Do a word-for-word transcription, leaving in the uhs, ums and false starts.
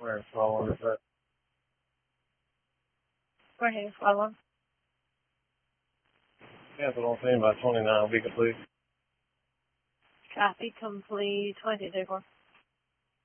Where follow is that? Go ahead, follow. Cancel on scene by twenty-nine, be complete. Copy complete, twenty-two.